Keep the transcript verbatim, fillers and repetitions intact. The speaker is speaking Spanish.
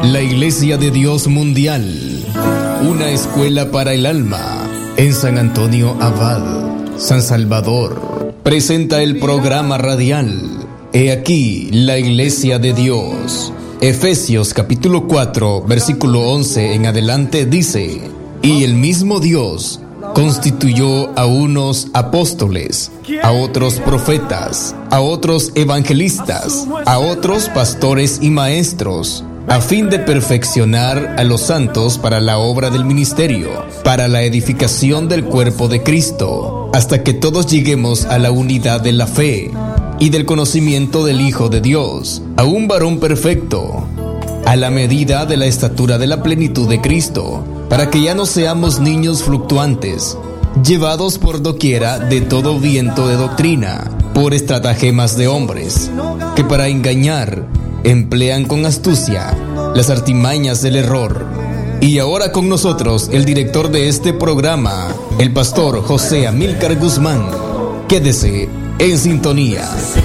La Iglesia de Dios Mundial, una escuela para el alma, en San Antonio Abad, San Salvador, presenta el programa radial He aquí la Iglesia de Dios. Efesios capítulo cuatro, versículo once en adelante dice: Y el mismo Dios constituyó a unos apóstoles, a otros profetas, a otros evangelistas, a otros pastores y maestros, a fin de perfeccionar a los santos para la obra del ministerio, para la edificación del cuerpo de Cristo, hasta que todos lleguemos a la unidad de la fe y del conocimiento del Hijo de Dios, a un varón perfecto, a la medida de la estatura de la plenitud de Cristo, para que ya no seamos niños fluctuantes, llevados por doquiera de todo viento de doctrina, por estratagemas de hombres, que para engañar emplean con astucia las artimañas del error. Y ahora con nosotros el director de este programa, el pastor José Amílcar Guzmán. Quédese en sintonía.